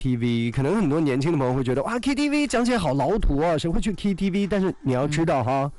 KTV， 可能很多年轻的朋友会觉得哇 KTV 讲起来好老土啊，谁会去 KTV？ 但是你要知道哈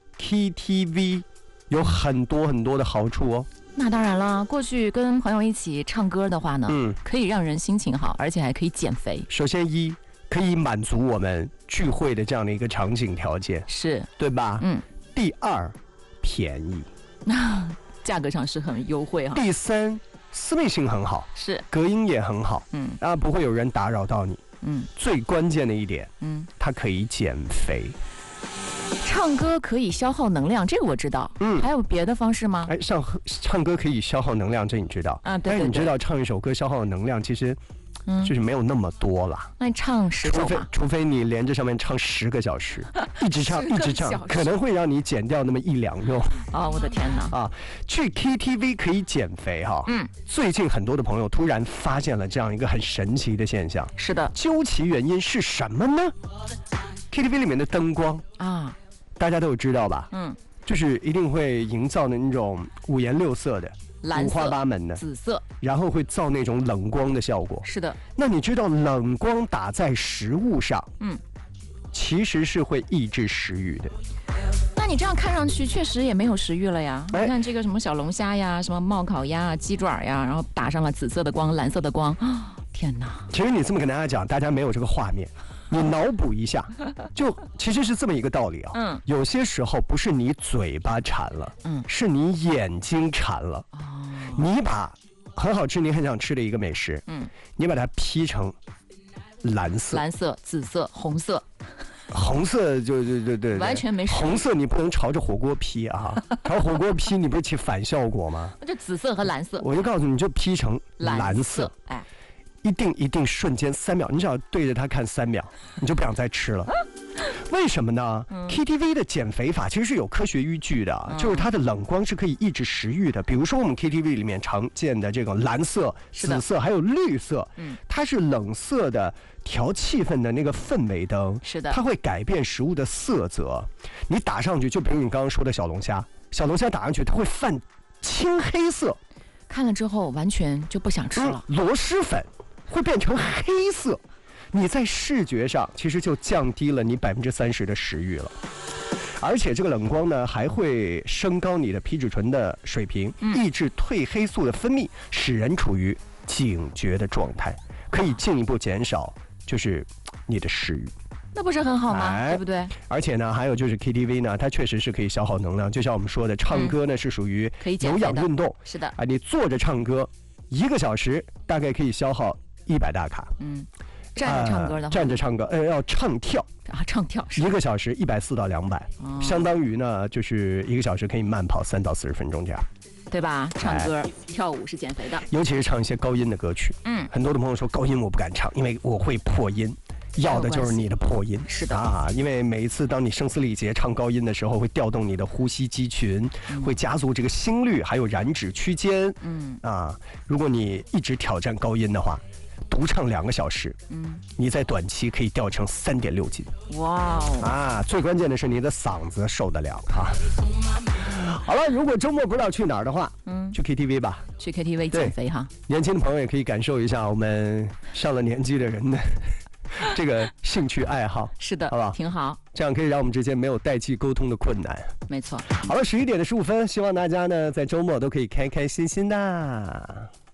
，KTV 有很多很多的好处哦。 那当然了，过去跟朋友一起唱歌的话呢，可以让人心情好，而且还可以减肥。 首先可以满足我们聚会的这样的一个场景条件， 是对吧？第二，便宜， 价格上是很优惠哈。 第三，私密性很好， 是隔音也很好，不会有人打扰到你，最关键的一点，它可以减肥。 唱歌可以消耗能量，这个我知道。还有别的方式吗？ 唱歌可以消耗能量，这你知道啊？对。但是你知道唱一首歌消耗的能量其实，就是没有那么多了。 那你唱10首吧。 除非你连着上面唱10个小时，一直唱，可能会让你减掉那么1-2用。 哦，我的天哪！ 啊，去 KTV 可以减肥哈。最近很多的朋友突然发现了这样一个很神奇的现象。 是的。 究其原因是什么呢？KTV 里面的灯光啊，大家都有知道吧？就是一定会营造的那种5颜6色的、五花八门的紫色， 然后会造那种冷光的效果。 是的。那你知道冷光打在食物上，其实是会抑制食欲的。 那你这样看上去确实也没有食欲了呀。你看这个什么小龙虾呀，什么冒烤鸭啊、鸡爪呀，然后打上了紫色的光、蓝色的光，天哪！ 其实你这么跟大家讲，大家没有这个画面。你脑补一下，就其实是这么一个道理啊。有些时候不是你嘴巴馋了，是你眼睛馋了。你把很好吃、你很想吃的一个美食，你把它 P 成蓝色、 紫色、红色。 红色就对， 完全没事。 红色你不能朝着火锅 P 啊，朝火锅 P 你不是起反效果吗？ 那就紫色和蓝色。 我就告诉你，就 P 成蓝色。哎。一定瞬间3秒，你只要对着它看3秒，你就不想再吃了。为什么呢？KTV 的减肥法其实是有科学依据的，就是它的冷光是可以抑制食欲的。比如说我们 KTV 里面常见的这种蓝色、紫色还有绿色，它是冷色的调气氛的那个氛围灯， 是的， 它会改变食物的色泽。你打上去，就比如你刚刚说的小龙虾打上去，它会泛青黑色， 看了之后完全就不想吃了。 螺蛳粉会变成黑色，你在视觉上其实就降低了你30%的食欲了。而且这个冷光呢，还会升高你的皮质醇的水平，抑制褪黑素的分泌，使人处于警觉的状态，可以进一步减少就是你的食欲。 那不是很好吗？对不对？ 而且呢，还有就是 KTV 呢，它确实是可以消耗能量，就像我们说的，唱歌呢是属于有氧运动， 是的。 你坐着唱歌1个小时，大概可以消耗100大卡。 站着唱歌的话， 站着唱歌，要唱跳啊，唱跳 1个小时140到200，相当于呢就是1个小时可以慢跑3到40分钟这样， 对吧？唱歌、跳舞是减肥的， 尤其是唱一些高音的歌曲。很多的朋友说高音我不敢唱，因为我会破音。要的就是你的破音， 是的啊，因为每一次当你声嘶力竭唱高音的时候，会调动你的呼吸肌群，会加速这个心率，还有燃脂区间。如果你一直挑战高音的话，独唱2个小时，你在短期可以掉成3.6斤。 哇哦！ 啊，最关键的是你的嗓子受得了啊。好了，如果周末不知道去哪儿的话，去 KTV 吧， 去 KTV 减肥哈。 年轻的朋友也可以感受一下我们上了年纪的人的这个兴趣爱好。 是的， 好不好？ 挺好， 这样可以让我们之间没有代际沟通的困难。 没错。 好了，11点15分，希望大家呢在周末都可以开开心心的。